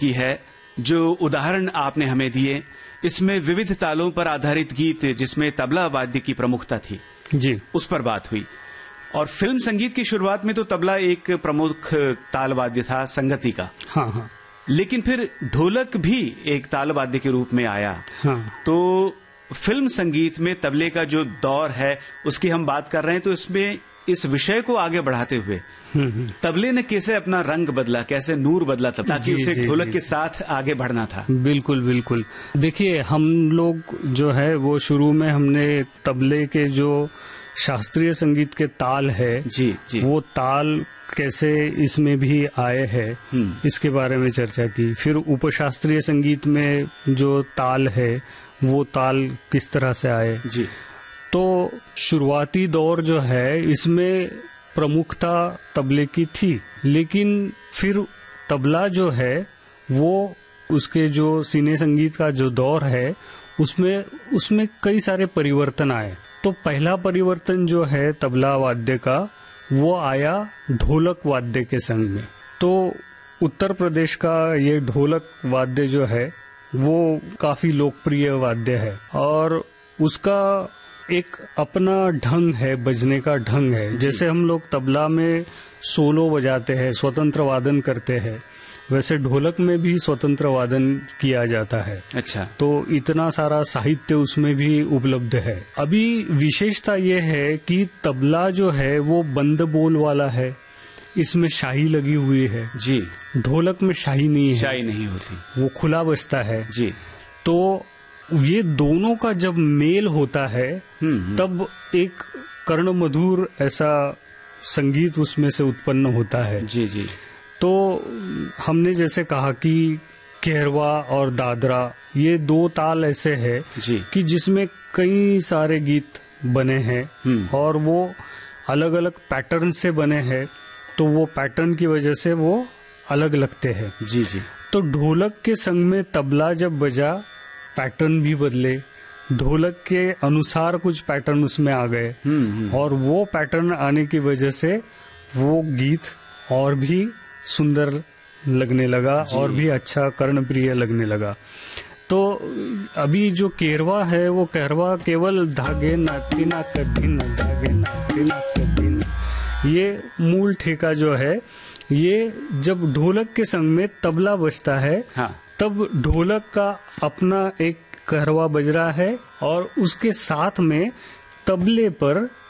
की है, जो उदाहरण आपने हमें दिए, इसमें विविध तालों पर आधारित गीत जिसमें तबला वाद्य की प्रमुखता थी जी, उस पर बात हुई। और फिल्म संगीत की शुरुआत में तो तबला एक प्रमुख ताल वाद्य था संगति का। हाँ हाँ। लेकिन फिर ढोलक भी एक ताल वाद्य के रूप में आया। हाँ। तो फिल्म संगीत में तबले का जो दौर है उसकी हम बात कर रहे हैं, तो इसमें इस विषय को आगे बढ़ाते हुए तबले ने कैसे अपना रंग बदला, कैसे नूर बदला तब, ताकि उसे ढोलक के साथ आगे बढ़ना था। बिल्कुल बिल्कुल। देखिए, हम लोग जो है वो शुरू में हमने तबले के जो शास्त्रीय संगीत के ताल है जी जी, वो ताल कैसे इसमें भी आए हैं इसके बारे में चर्चा की। फिर उपशास्त्रीय संगीत में जो ताल है वो ताल किस तरह से आए जी। तो शुरुआती दौर जो है इसमें प्रमुखता तबले की थी, लेकिन फिर तबला जो है वो उसके जो सिने संगीत का जो दौर है उसमें कई सारे परिवर्तन आए। तो पहला परिवर्तन जो है तबला वाद्य का वो आया ढोलक वाद्य के संग में। तो उत्तर प्रदेश का ये ढोलक वाद्य जो है वो काफी लोकप्रिय वाद्य है और उसका एक अपना ढंग है, बजने का ढंग है। जैसे हम लोग तबला में सोलो बजाते हैं, स्वतंत्र वादन करते हैं, वैसे ढोलक में भी स्वतंत्र वादन किया जाता है। अच्छा। तो इतना सारा साहित्य उसमें भी उपलब्ध है। अभी विशेषता ये है कि तबला जो है वो बंद बोल वाला है, इसमें शाही लगी हुई है जी। ढोलक में शाही नहीं है, शाही नहीं होती, वो खुला बजता है जी। तो ये दोनों का जब मेल होता है तब एक कर्ण मधुर ऐसा संगीत उसमें से उत्पन्न होता है जी जी। तो हमने जैसे कहा कि केरवा और दादरा ये दो ताल ऐसे हैं कि जिसमें कई सारे गीत बने हैं और वो अलग अलग पैटर्न से बने हैं, तो वो पैटर्न की वजह से वो अलग लगते हैं जी जी। तो ढोलक के संग में तबला जब बजा, पैटर्न भी बदले, ढोलक के अनुसार कुछ पैटर्न उसमें आ गए और वो पैटर्न आने की वजह से वो गीत और भी सुंदर लगने लगा और भी अच्छा कर्णप्रिय लगने लगा। तो अभी जो केरवा है वो केरवा केवल धागे नाती ना कठिन, धागे नाती ना कठिन, ये मूल ठेका जो है ये जब ढोलक के संग में तबला बजता है तब ढोलक का अपना एक कहरवा बज रहा है और उसके साथ में तबले पर